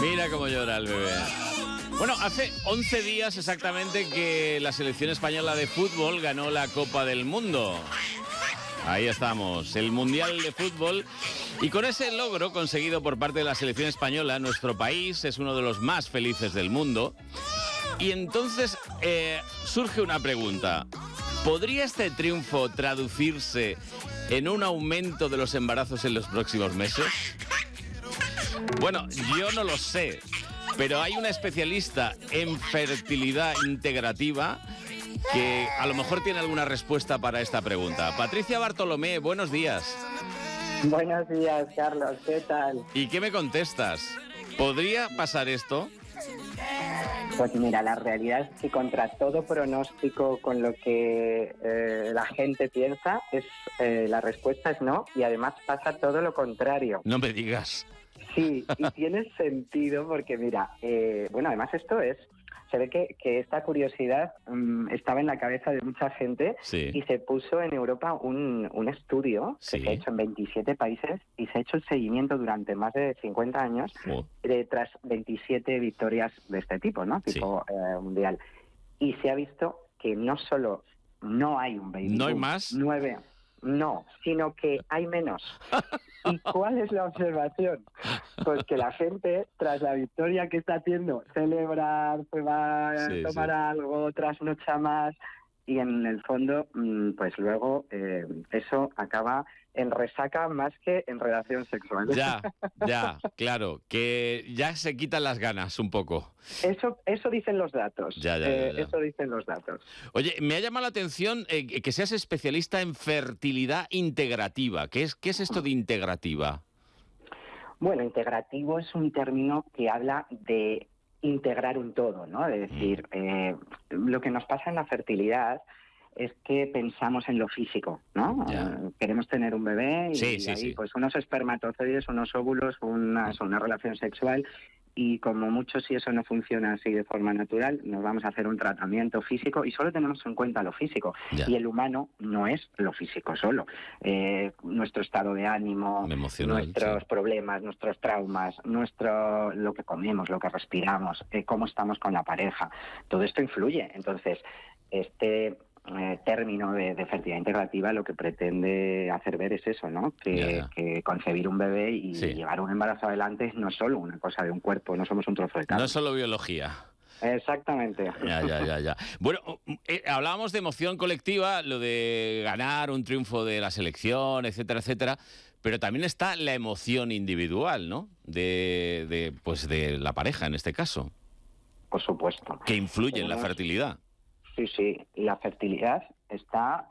Mira cómo llora el bebé. Bueno, hace 11 días exactamente que la selección española de fútbol ganó la Copa del Mundo. Ahí estamos, el Mundial de Fútbol. Y con ese logro conseguido por parte de la selección española, nuestro país es uno de los más felices del mundo. Y entonces surge una pregunta. ¿Podría este triunfo traducirse en un aumento de los embarazos en los próximos meses? Bueno, yo no lo sé, pero hay una especialista en fertilidad integrativa que a lo mejor tiene alguna respuesta para esta pregunta. Patricia Bartolomé, buenos días. Buenos días, Carlos, ¿qué tal? ¿Y qué me contestas? ¿Podría pasar esto? Pues mira, la realidad es que contra todo pronóstico con lo que la gente piensa, la respuesta es no, y además pasa todo lo contrario. No me digas. Sí, y tiene sentido porque mira, además se ve que esta curiosidad estaba en la cabeza de mucha gente. Sí. Y se puso en Europa un estudio que Sí. se ha hecho en 27 países y se ha hecho el seguimiento durante más de 50 años tras 27 victorias de este tipo, ¿no? Tipo mundial. Y se ha visto que no solo no hay un baby boom, ¿No hay más? 9, no, sino que hay menos. ¿Y cuál es la observación? Pues que la gente, tras la victoria que está haciendo, celebrar, se va a tomar algo, trasnocha más, y en el fondo, pues luego eso acaba en resaca más que en relación sexual. Ya, claro, que ya se quitan las ganas un poco. Eso dicen los datos. Ya. Eso dicen los datos. Oye, me ha llamado la atención que seas especialista en fertilidad integrativa. ¿Qué es esto de integrativa? Bueno, integrativo es un término que habla de integrar un todo, ¿no? Es decir, lo que nos pasa en la fertilidad es que pensamos en lo físico, ¿no? Queremos tener un bebé y pues unos espermatozoides, unos óvulos, una relación sexual. Y como mucho, si eso no funciona así de forma natural, nos vamos a hacer un tratamiento físico y solo tenemos en cuenta lo físico. Y el humano no es lo físico solo. Nuestro estado de ánimo, nuestros problemas, nuestros traumas, lo que comemos, lo que respiramos, cómo estamos con la pareja, todo esto influye. Entonces, este término de fertilidad integrativa lo que pretende hacer ver es eso, ¿no? Que concebir un bebé y llevar un embarazo adelante no es solo una cosa de un cuerpo, no somos un trozo de carne. No es solo biología. Exactamente. Ya. Bueno, hablábamos de emoción colectiva, lo de ganar un triunfo de la selección, etcétera, pero también está la emoción individual, ¿no? De la pareja, en este caso. Por supuesto. Que influye en la fertilidad. Sí, la fertilidad está